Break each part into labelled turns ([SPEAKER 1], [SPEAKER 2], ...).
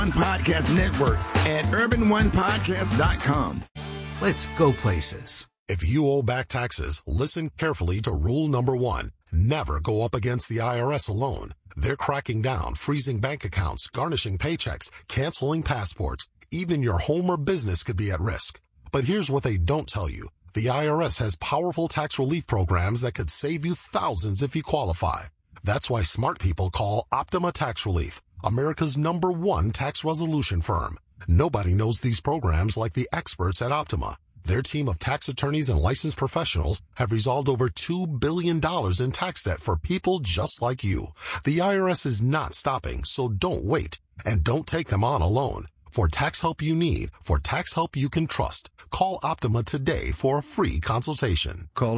[SPEAKER 1] Podcast Network at urbanonepodcast.com.
[SPEAKER 2] Let's go places.
[SPEAKER 3] If you owe back taxes, listen carefully to rule number 1. Never go up against the IRS alone. They're cracking down, freezing bank accounts, garnishing paychecks, canceling passports. Even your home or business could be at risk. But here's what they don't tell you. The IRS has powerful tax relief programs that could save you thousands if you qualify. That's why smart people call Optima Tax Relief, America's #1 tax resolution firm. Nobody knows these programs like the experts at Optima. Their team of tax attorneys and licensed professionals have resolved over $2 billion in tax debt for people just like you. The IRS is not stopping, so don't wait. And don't take them on alone. For tax help you need, for tax help you can trust, call Optima today for a free consultation.
[SPEAKER 4] Call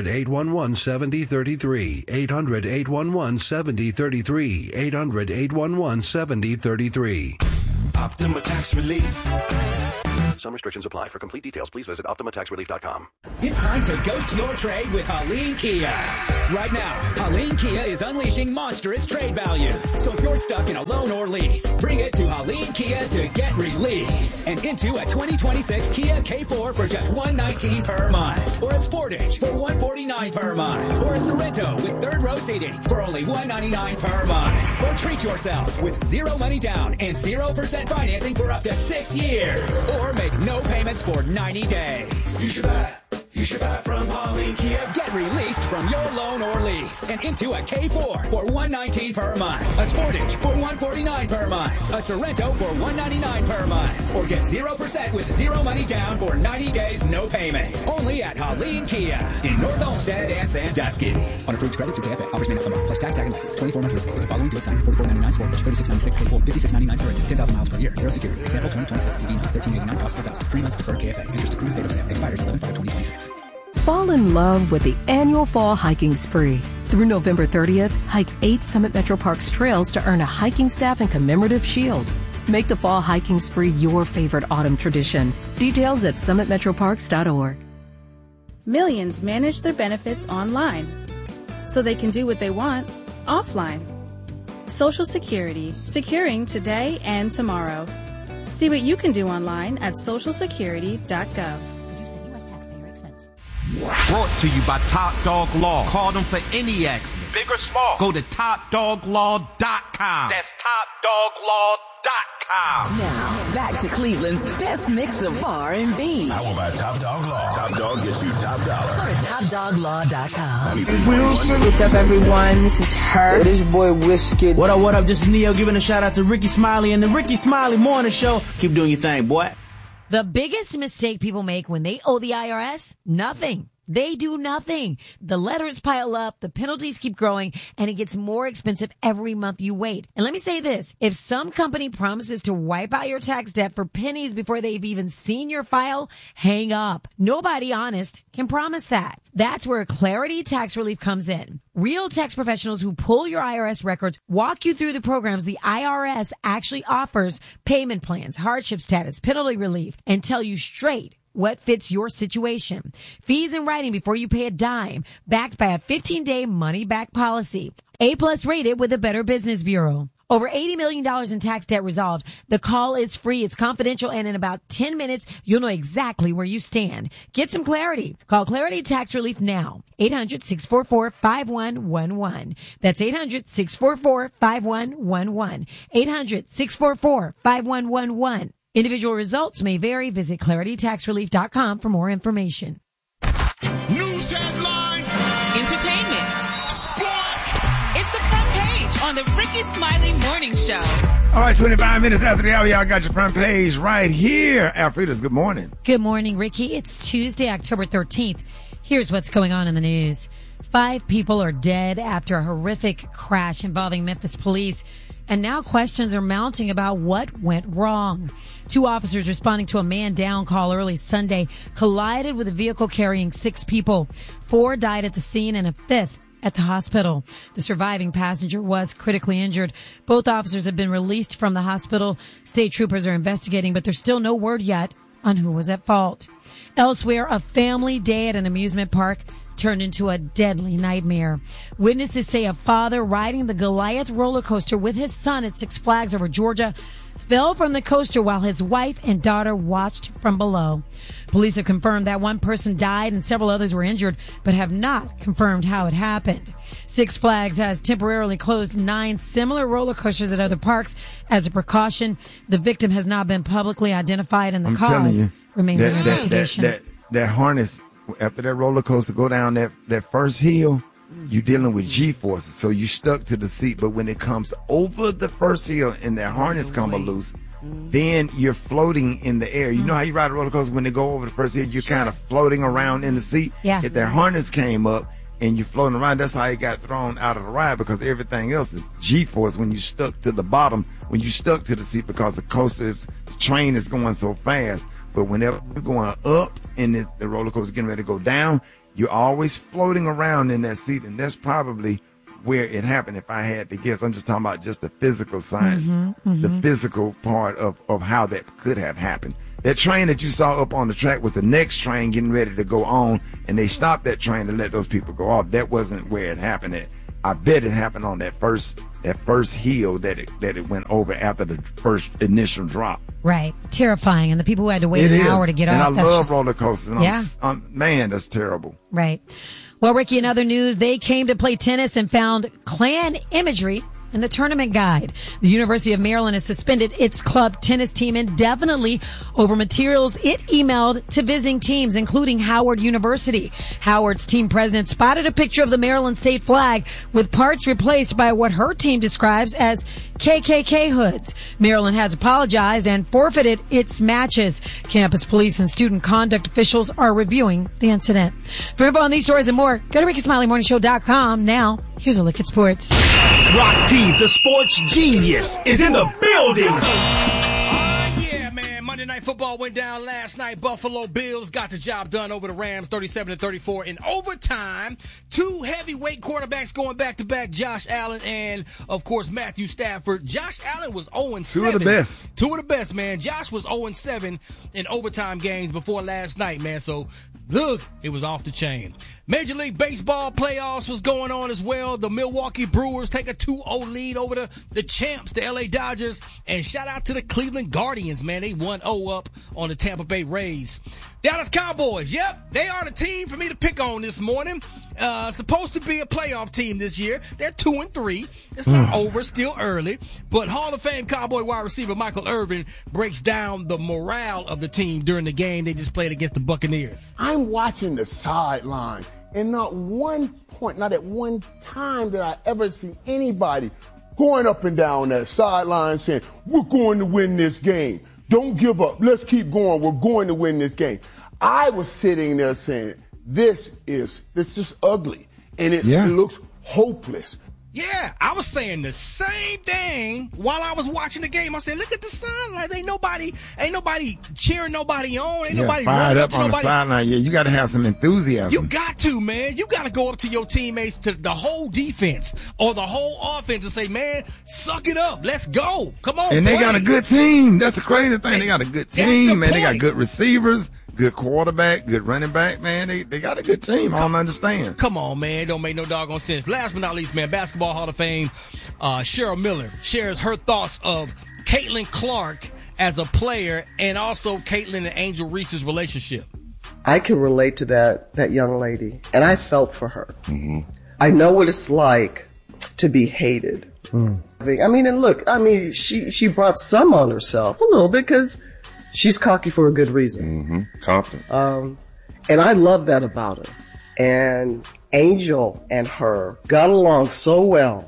[SPEAKER 4] 800-811-7033, 800-811-7033, 800-811-7033.
[SPEAKER 2] Optima Tax Relief.
[SPEAKER 5] Some restrictions apply. For complete details, please visit OptimaTaxRelief.com.
[SPEAKER 6] It's time to ghost your trade with Haleen Kia. Right now, Haleen Kia is unleashing monstrous trade values. So if you're stuck in a loan or lease, bring it to Haleen Kia to get released and into a 2026 Kia K4 for just $119 per month, or a Sportage for $149 per month, or a Sorento with third row seating for only $199 per month. Or treat yourself with zero money down and 0% financing for up to 6 years, or make no payments for 90 days. You should buy from Haleen Kia. Get released from your loan or lease and into a K4 for $119 per month, a Sportage for $149 per month, a Sorento for $199 per month, or get 0% with zero money down for 90 days, no payments. Only at Haleen Kia in North Olmsted and Sandusky. On approved credit through KFA. Offers may not come off. Plus tax, tag, and license. 24-month leases. The following do-it sign. $44.99 Sportage, $36.96 K4, $56.99 Sorento, 10,000 miles per year. Zero security. Example 2026 DB9, $13.89 cost per thousand. 3 months deferred KFA. Interest accrues date of sale. Expires 11/5/2026.
[SPEAKER 7] Fall in love with the annual fall hiking spree. Through November 30th, hike 8 Summit Metro Parks trails to earn a hiking staff and commemorative shield. Make the fall hiking spree your favorite autumn tradition. Details at summitmetroparks.org.
[SPEAKER 8] Millions manage their benefits online, so they can do what they want offline. Social Security, securing today and tomorrow. See what you can do online at socialsecurity.gov.
[SPEAKER 9] Brought to you by Top Dog Law. Call them for any accident, big or small. Go to TopDogLaw.com. That's TopDogLaw.com.
[SPEAKER 10] Now, back to Cleveland's best mix of R&B.
[SPEAKER 11] How about Top Dog Law? Top Dog gets you top dollar.
[SPEAKER 10] Go to TopDogLaw.com.
[SPEAKER 12] Wilson. What's up, everyone? This is Her.
[SPEAKER 13] It is your boy Wizkid. What up? This is Neo giving a shout out to Ricky Smiley and the Ricky Smiley Morning Show. Keep doing your thing, boy.
[SPEAKER 14] The biggest mistake people make when they owe the IRS? Nothing. They do nothing. The letters pile up, the penalties keep growing, and it gets more expensive every month you wait. And let me say this, if some company promises to wipe out your tax debt for pennies before they've even seen your file, hang up. Nobody honest can promise that. That's where Clarity Tax Relief comes in. Real tax professionals who pull your IRS records, walk you through the programs the IRS actually offers, payment plans, hardship status, penalty relief, and tell you straight what fits your situation. Fees in writing before you pay a dime, backed by a 15-day money-back policy. A+ rated with the Better Business Bureau. Over $80 million in tax debt resolved. The call is free. It's confidential. And in about 10 minutes, you'll know exactly where you stand. Get some clarity. Call Clarity Tax Relief now. 800-644-5111. That's 800-644-5111. 800-644-5111. Individual results may vary. Visit claritytaxrelief.com for more information.
[SPEAKER 11] News headlines.
[SPEAKER 15] Entertainment. Sports. It's the front page on the Ricky Smiley Morning Show.
[SPEAKER 1] All right, 25 minutes after the hour, y'all got your front page right here. Alfreda's, good morning.
[SPEAKER 14] Good morning, Ricky. It's Tuesday, October 13th. Here's what's going on in the news. 5 people are dead after a horrific crash involving Memphis police. And now questions are mounting about what went wrong. 2 officers responding to a man down call early Sunday collided with a vehicle carrying 6 people. 4 died at the scene and a 5th at the hospital. The surviving passenger was critically injured. Both officers have been released from the hospital. State troopers are investigating, but there's still no word yet on who was at fault. Elsewhere, a family day at an amusement park turned into a deadly nightmare. Witnesses say a father riding the Goliath roller coaster with his son at Six Flags over Georgia fell from the coaster while his wife and daughter watched from below. Police have confirmed that one person died and several others were injured, but have not confirmed how it happened. Six Flags has temporarily closed 9 similar roller coasters at other parks as a precaution. The victim has not been publicly identified, and the cause remains under investigation.
[SPEAKER 1] That harness, after that roller coaster go down that first hill, you're dealing with G-forces, so you stuck to the seat. But when it comes over the first hill and that harness come loose, then you're floating in the air. You know how you ride a roller coaster when they go over the first hill, you're kind of floating around in the seat.
[SPEAKER 14] Yeah.
[SPEAKER 1] If that harness came up and you're floating around, that's how you got thrown out of the ride, because everything else is G-force when you stuck to the bottom, when you stuck to the seat, because the train is going so fast. But whenever you're going up and the roller coaster is getting ready to go down, you're always floating around in that seat, and that's probably where it happened. If I had to guess, I'm just talking about just the physical science, the physical part of how that could have happened. That train that you saw up on the track was the next train getting ready to go on, and they stopped that train to let those people go off. That wasn't where it happened at. I bet it happened on that first hill that it went over after the first initial drop.
[SPEAKER 14] Right. Terrifying. And the people who had to wait an hour to get off.
[SPEAKER 1] And I love roller coasters.
[SPEAKER 14] Yeah.
[SPEAKER 1] Man, that's terrible.
[SPEAKER 14] Right. Well, Ricky, in other news, they came to play tennis and found Klan imagery in the tournament guide. The University of Maryland has suspended its club tennis team indefinitely over materials it emailed to visiting teams, including Howard University. Howard's team president spotted a picture of the Maryland state flag with parts replaced by what her team describes as KKK hoods. Maryland has apologized and forfeited its matches. Campus police and student conduct officials are reviewing the incident. For info on these stories and more, go to RickySmileyMorningShow.com. Now, here's a look at sports.
[SPEAKER 11] Rock T, the sports genius, is in the building.
[SPEAKER 4] Yeah, man. Monday Night Football went down last night. Buffalo Bills got the job done over the Rams, 37-34 in overtime. 2 heavyweight quarterbacks going back-to-back, Josh Allen and, of course, Matthew Stafford. Josh Allen was 0-7.
[SPEAKER 1] 2 of the best.
[SPEAKER 4] 2 of the best, man. Josh was 0-7 in overtime games before last night, man. So, look, it was off the chain. Major League Baseball playoffs was going on as well. The Milwaukee Brewers take a 2-0 lead over the champs, the LA Dodgers. And shout out to the Cleveland Guardians, man. They 1-0 up on the Tampa Bay Rays. Dallas Cowboys, yep, they are the team for me to pick on this morning. Supposed to be a playoff team this year. They're 2-3. It's not over, still early. But Hall of Fame Cowboy wide receiver Michael Irvin breaks down the morale of the team during the game they just played against the Buccaneers.
[SPEAKER 16] I'm watching the sideline, and not at one time did I ever see anybody going up and down that sideline saying, we're going to win this game. Don't give up. Let's keep going. We're going to win this game. I was sitting there saying, this is just ugly, and it looks hopeless.
[SPEAKER 4] Yeah, I was saying the same thing while I was watching the game. I said, look at the sideline. Ain't nobody cheering nobody on. Ain't nobody
[SPEAKER 1] fired
[SPEAKER 4] running
[SPEAKER 1] up on the sideline. Yeah, you got to have some enthusiasm.
[SPEAKER 4] You got to, man. You got to go up to your teammates, to the whole defense or the whole offense, and say, man, suck it up. Let's go. Come on,
[SPEAKER 1] And they got a good team. That's the crazy thing. They got a good team, man. They got good receivers, good quarterback, good running back, man. They got a good team. I don't understand.
[SPEAKER 4] Come on, man. It don't make no doggone sense. Last but not least, man, Basketball Hall of Fame, Cheryl Miller shares her thoughts of Caitlin Clark as a player and also Caitlin and Angel Reese's relationship.
[SPEAKER 17] I can relate to that young lady, and I felt for her. Mm-hmm. I know what it's like to be hated. I mean, and look, she brought some on herself a little bit because she's cocky for a good reason.
[SPEAKER 18] Confident.
[SPEAKER 17] And I love that about her. And Angel and her got along so well.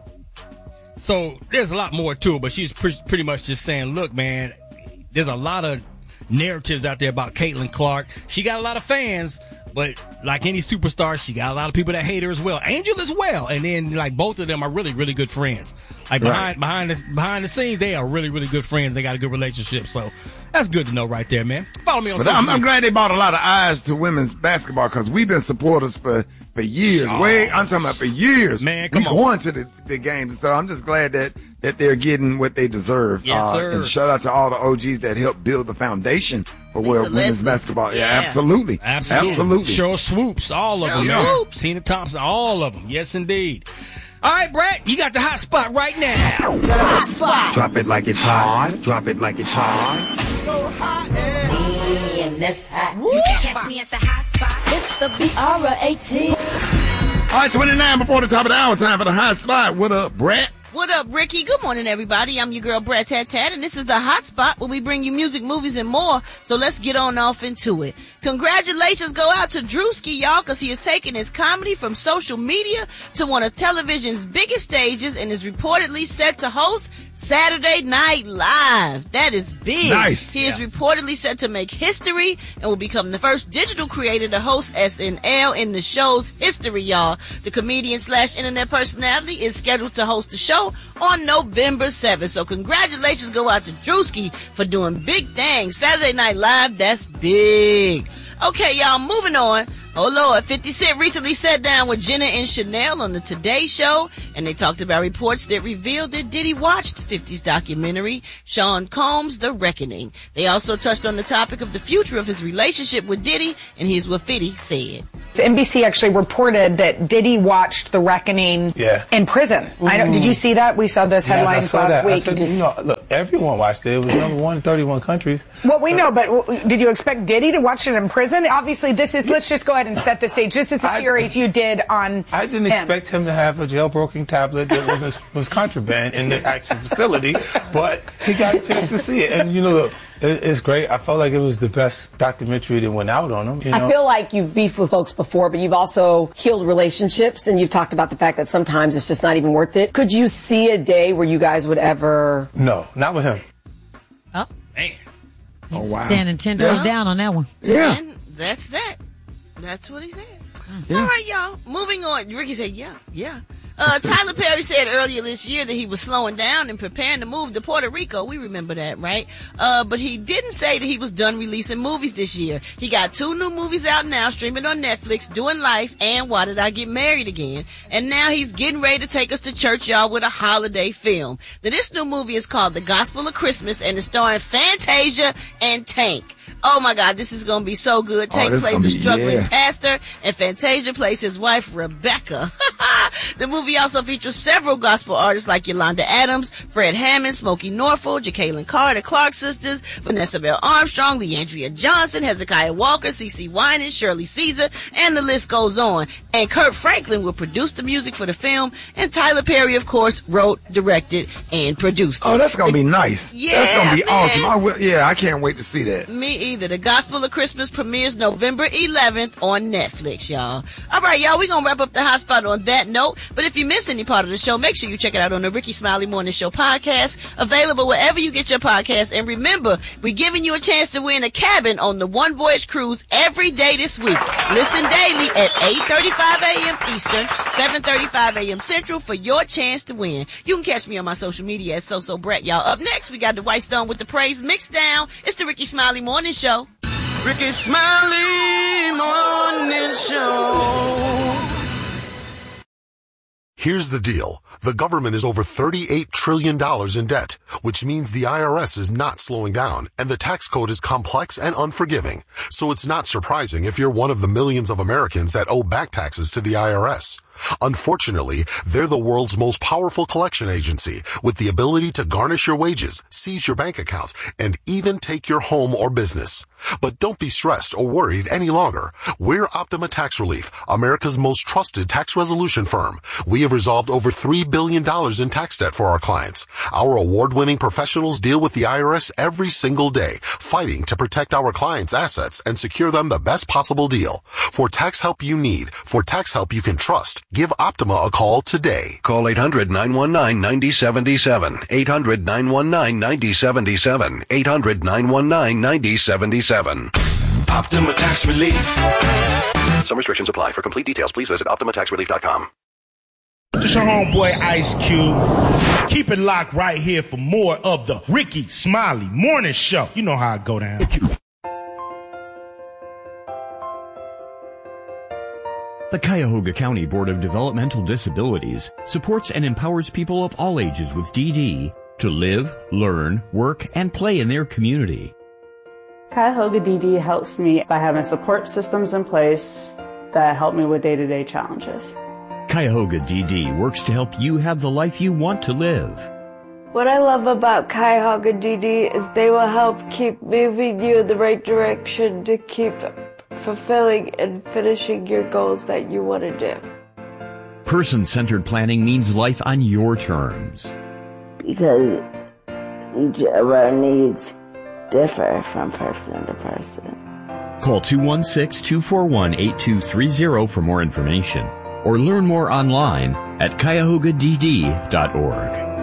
[SPEAKER 4] So there's a lot more to it, but she's pretty much just saying, look, man, there's a lot of narratives out there about Caitlin Clark. She got a lot of fans, but like any superstar, she got a lot of people that hate her as well. Angel as well. And then like both of them are really, really good friends. Like behind the scenes, they are really, really good friends. They got a good relationship. So that's good to know right there, man. Follow me on social media.
[SPEAKER 1] I'm glad they brought a lot of eyes to women's basketball because we've been supporters for years. I'm talking about for years.
[SPEAKER 4] Man,
[SPEAKER 1] we going to the games. So I'm just glad that they're getting what they deserve.
[SPEAKER 4] Yes, sir.
[SPEAKER 1] And shout out to all the OGs that helped build the foundation for women's basketball. Yeah, absolutely.
[SPEAKER 4] Cheryl Swoops, all of them. Tina Thompson, all of them. Yes, indeed. All right, Brett, you got the hot spot right now.
[SPEAKER 10] Got a hot spot.
[SPEAKER 18] Drop it like it's hot. Drop it like it's hot.
[SPEAKER 10] So hot and this hot.
[SPEAKER 15] You can catch me at the hot spot.
[SPEAKER 10] It's the BR18.
[SPEAKER 1] All right, 29 before the top of the hour. Time for the hot spot. What up, Brett?
[SPEAKER 19] What up, Ricky? Good morning, everybody. I'm your girl, Brett Tat Tat, and this is the Hot Spot where we bring you music, movies, and more. So let's get on off into it. Congratulations go out to Drewski, y'all, because he has taken his comedy from social media to one of television's biggest stages and is reportedly set to host Saturday Night Live. That is big.
[SPEAKER 1] Nice.
[SPEAKER 19] He is reportedly set to make history and will become the first digital creator to host SNL in the show's history, y'all. The comedian / internet personality is scheduled to host the show on November 7th. So congratulations go out to Drewski for doing big things. Saturday Night Live, that's big. Okay, y'all, moving on. Oh, Lord, 50 Cent recently sat down with Jenna and Chanel on the Today Show, and they talked about reports that revealed that Diddy watched 50's documentary, Sean Combs' The Reckoning. They also touched on the topic of the future of his relationship with Diddy, and here's what 50 said.
[SPEAKER 20] NBC actually reported that Diddy watched The Reckoning in prison. Did you see that? We saw those headlines last week.
[SPEAKER 21] I said, look, everyone watched it. It was number 1 in 31 countries.
[SPEAKER 20] Well, we know, but did you expect Diddy to watch it in prison? Obviously, this is, let's just go ahead and set the stage. This is a series you did on
[SPEAKER 21] I didn't expect him to have a jailbroken tablet that was contraband in the actual facility, but he got a chance to see it. And, look, it's great. I felt like it was the best documentary that went out on him.
[SPEAKER 22] I feel like you've beefed with folks before, but you've also healed relationships, and you've talked about the fact that sometimes it's just not even worth it. Could you see a day where you guys would ever...
[SPEAKER 21] No, not with him.
[SPEAKER 4] Oh, man.
[SPEAKER 14] He's standing 10 toes down on that one.
[SPEAKER 19] Yeah. And that's that. That's what he said. Yeah. All right, y'all. Moving on. Ricky said, yeah. Tyler Perry said earlier this year that he was slowing down and preparing to move to Puerto Rico. We remember that, right? But he didn't say that he was done releasing movies this year. He got 2 new movies out now, streaming on Netflix, Doing Life and Why Did I Get Married Again? And now he's getting ready to take us to church, y'all, with a holiday film. Now, this new movie is called The Gospel of Christmas, and it's starring Fantasia and Tank. Oh my God, this is gonna be so good. Tank plays a struggling pastor, and Fantasia plays his wife, Rebecca. The movie also features several gospel artists like Yolanda Adams, Fred Hammond, Smokey Norfolk, Jacqueline Carr, the Clark sisters, Vanessa Bell Armstrong, Leandria Johnson, Hezekiah Walker, CeCe Winans, Shirley Caesar, and the list goes on. And Kurt Franklin will produce the music for the film, and Tyler Perry, of course, wrote, directed, and produced it.
[SPEAKER 1] Oh, that's gonna be nice.
[SPEAKER 19] Yeah,
[SPEAKER 1] that's gonna be
[SPEAKER 19] man.
[SPEAKER 1] awesome. I can't wait to see that.
[SPEAKER 19] Me either. The Gospel of Christmas premieres November 11th on Netflix, y'all. All right, y'all, we're going to wrap up the hot spot on that note. But if you miss any part of the show, make sure you check it out on the Ricky Smiley Morning Show podcast, available wherever you get your podcast. And remember, we're giving you a chance to win a cabin on the One Voyage Cruise every day this week. Listen daily at 8:35 a.m. Eastern, 7:35 a.m. Central for your chance to win. You can catch me on my social media at So Brett, y'all. Up next, we got the White Stone with the Praise mixed down. It's the Ricky Smiley Morning Show.
[SPEAKER 9] Ricky Smiley Morning Show.
[SPEAKER 3] Here's the deal. The government is over $38 trillion in debt, which means the IRS is not slowing down, and the tax code is complex and unforgiving. So it's not surprising if you're one of the millions of Americans that owe back taxes to the IRS. Unfortunately, they're the world's most powerful collection agency, with the ability to garnish your wages, seize your bank account, and even take your home or business. But don't be stressed or worried any longer. We're Optima Tax Relief, America's most trusted tax resolution firm. We have resolved over $3 billion in tax debt for our clients. Our award-winning professionals deal with the IRS every single day, fighting to protect our clients' assets and secure them the best possible deal. For tax help you need, for tax help you can trust, give Optima a call today.
[SPEAKER 23] Call 800-919-9077. 800-919-9077. 800-919-9077.
[SPEAKER 2] Optima Tax Relief.
[SPEAKER 5] Some restrictions apply. For complete details, please visit OptimaTaxRelief.com.
[SPEAKER 11] It's your homeboy Ice Cube. Keep it locked right here for more of the Ricky Smiley Morning Show. You know how I go down.
[SPEAKER 24] The Cuyahoga County Board of Developmental Disabilities supports and empowers people of all ages with DD to live, learn, work, and play in their community.
[SPEAKER 25] Cuyahoga DD helps me by having support systems in place that help me with day-to-day challenges.
[SPEAKER 24] Cuyahoga DD works to help you have the life you want to live.
[SPEAKER 25] What I love about Cuyahoga DD is they will help keep moving you in the right direction to keep fulfilling and finishing your goals that you want to do.
[SPEAKER 24] Person-centered planning means life on your terms.
[SPEAKER 25] Because each of our needs differ from person to person.
[SPEAKER 24] Call 216-241-8230 for more information or learn more online at cuyahogadd.org.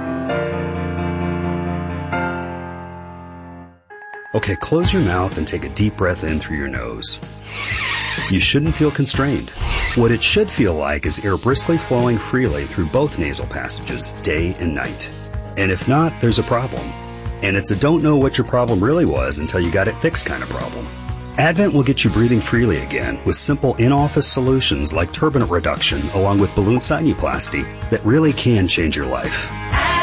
[SPEAKER 6] Okay, close your mouth and take a deep breath in through your nose. You shouldn't feel constrained. What it should feel like is air briskly flowing freely through both nasal passages, day and night. And if not, there's a problem. And it's a don't know what your problem really was until you got it fixed kind of problem. Advent will get you breathing freely again with simple in-office solutions like turbinate reduction along with balloon sinuplasty that really can change your life.